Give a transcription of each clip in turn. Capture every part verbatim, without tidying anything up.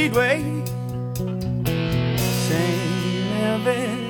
Speedway. Same everything.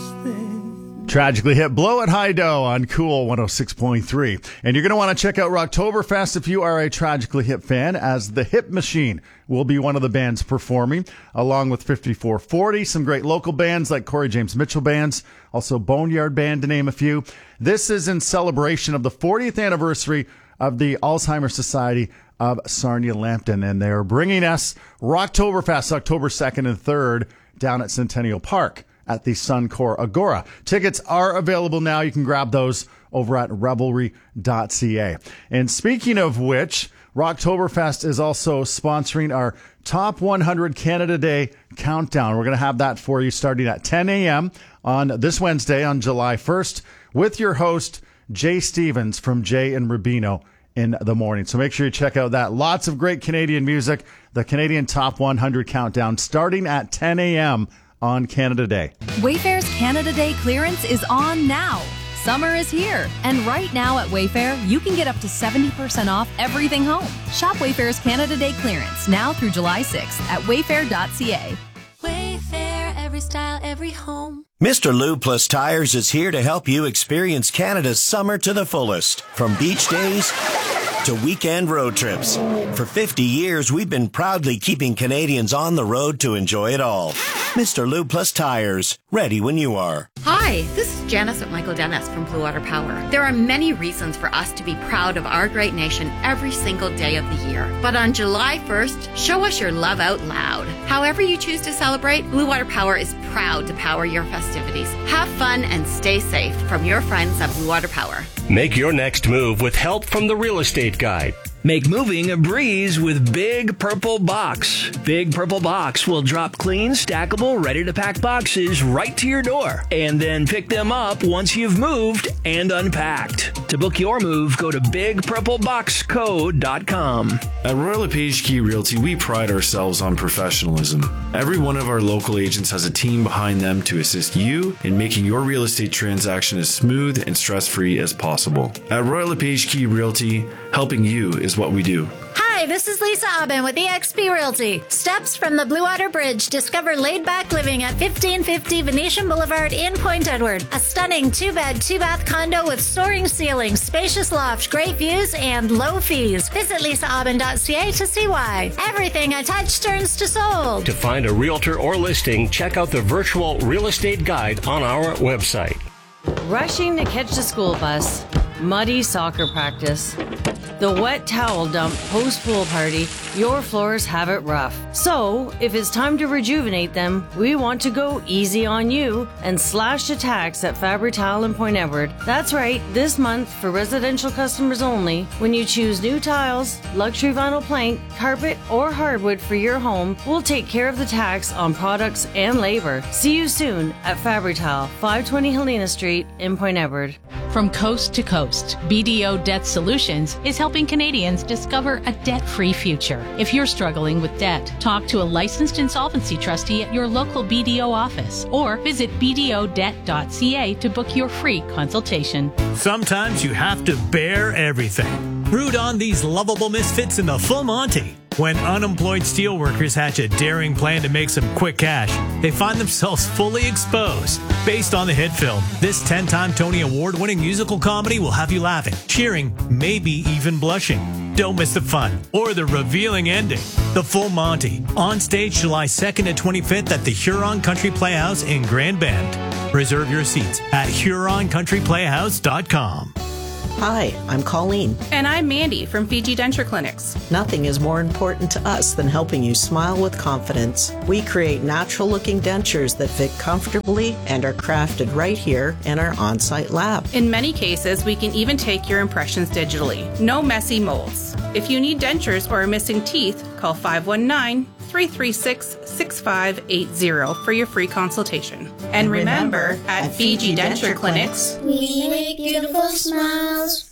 Tragically Hip, Blow It High Dough on Cool one oh six point three. And you're going to want to check out Rocktoberfest if you are a Tragically Hip fan, as the Hip Machine will be one of the bands performing, along with fifty-four forty, some great local bands like Corey James Mitchell bands, also Boneyard Band, to name a few. This is in celebration of the fortieth anniversary of the Alzheimer's Society of Sarnia-Lambton, and they're bringing us Rocktoberfest October second and third down at Centennial Park at the Suncor Agora. Tickets are available now. You can grab those over at revelry dot c a. And speaking of which, Rocktoberfest is also sponsoring our Top one hundred Canada Day Countdown. We're going to have that for you starting at ten a.m. on this Wednesday on July first with your host, Jay Stevens from Jay and Rubino in the morning. So make sure you check out that. Lots of great Canadian music. The Canadian Top one hundred Countdown starting at ten a.m. on Canada Day. Wayfair's Canada Day clearance is on now. Summer is here, and right now at Wayfair, you can get up to seventy percent off everything home. Shop Wayfair's Canada Day clearance now through July sixth at wayfair dot c a. Wayfair, every style, every home. Mister Lube Plus Tires is here to help you experience Canada's summer to the fullest. From beach days to weekend road trips. For fifty years, we've been proudly keeping Canadians on the road to enjoy it all. Mister Lube Plus Tires, ready when you are. Hi, this is Janice at Michael Dennis from Blue Water Power. There are many reasons for us to be proud of our great nation every single day of the year. But on July first, show us your love out loud. However you choose to celebrate, Blue Water Power is proud to power your festivities. Have fun and stay safe from your friends at Blue Water Power. Make your next move with help from the Real Estate Guide. Make moving a breeze with Big Purple Box. Big Purple Box will drop clean, stackable, ready-to-pack boxes right to your door, and then pick them up once you've moved and unpacked. To book your move, go to big purple box co dot com. At Royal LePage Key Realty, we pride ourselves on professionalism. Every one of our local agents has a team behind them to assist you in making your real estate transaction as smooth and stress-free as possible. At Royal LePage Key Realty, helping you is what we do. Hi, this is Lisa Aubin with E X P Realty. Steps from the Blue Water Bridge. Discover laid-back living at fifteen fifty Venetian Boulevard in Point Edward. A stunning two-bed, two-bath condo with soaring ceilings, spacious loft, great views, and low fees. Visit lisa aubin dot c a to see why. Everything I touch turns to sold. To find a realtor or listing, check out the virtual real estate guide on our website. Rushing to catch the school bus, muddy soccer practice, the wet towel dump post-pool party, your floors have it rough. So, if it's time to rejuvenate them, we want to go easy on you and slash the tax at Fabri-Tal in Point Edward. That's right, this month, for residential customers only, when you choose new tiles, luxury vinyl plank, carpet, or hardwood for your home, we'll take care of the tax on products and labor. See you soon at Fabri-Tal, five twenty Helena Street in Point Edward. From coast to coast, B D O Debt Solutions is helping Canadians discover a debt-free future. If you're struggling with debt, talk to a licensed insolvency trustee at your local B D O office or visit b d o debt dot c a to book your free consultation. Sometimes you have to bear everything. Root on these lovable misfits in the Full Monty. When unemployed steelworkers hatch a daring plan to make some quick cash, they find themselves fully exposed. Based on the hit film, this ten-time Tony Award-winning musical comedy will have you laughing, cheering, maybe even blushing. Don't miss the fun or the revealing ending. The Full Monty, on stage July second to twenty-fifth at the Huron Country Playhouse in Grand Bend. Reserve your seats at huron country playhouse dot com. Hi, I'm Colleen. And I'm Mandy from Fiji Denture Clinics. Nothing is more important to us than helping you smile with confidence. We create natural-looking dentures that fit comfortably and are crafted right here in our on-site lab. In many cases, we can even take your impressions digitally. No messy molds. If you need dentures or are missing teeth, call five one nine, three three six, six five eight zero for your free consultation. And, and remember, remember, at, at Fiji, Fiji Denture, Denture Clinics, we make beautiful smiles.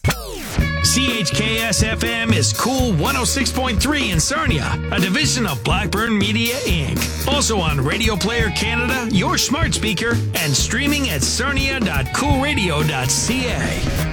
C H K S F M is Cool one oh six point three in Sarnia, a division of Blackburn Media, Incorporated. Also on Radio Player Canada, your smart speaker, and streaming at sarnia dot cool radio dot c a.